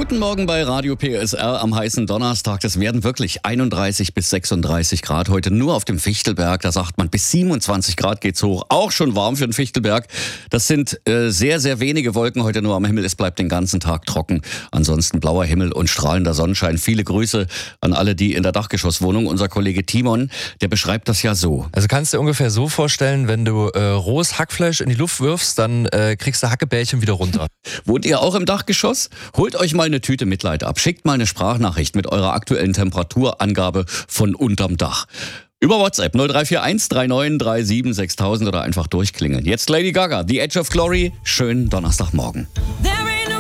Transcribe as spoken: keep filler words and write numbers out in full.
Guten Morgen bei Radio P S R am heißen Donnerstag. Das werden wirklich einunddreißig bis sechsunddreißig Grad heute nur auf dem Fichtelberg. Da sagt man, bis siebenundzwanzig Grad geht's hoch. Auch schon warm für den Fichtelberg. Das sind äh, sehr, sehr wenige Wolken heute nur am Himmel. Es bleibt den ganzen Tag trocken. Ansonsten blauer Himmel und strahlender Sonnenschein. Viele Grüße an alle, die in der Dachgeschosswohnung. Unser Kollege Timon, der beschreibt das ja so. Also kannst du dir ungefähr so vorstellen, wenn du äh, rohes Hackfleisch in die Luft wirfst, dann äh, kriegst du Hackebällchen wieder runter. Wohnt ihr auch im Dachgeschoss? Holt euch mal eine Tüte Mitleid ab. Schickt mal eine Sprachnachricht mit eurer aktuellen Temperaturangabe von unterm Dach. Über WhatsApp null drei vier eins drei neun drei sieben sechstausend oder einfach durchklingeln. Jetzt Lady Gaga, The Edge of Glory. Schönen Donnerstagmorgen.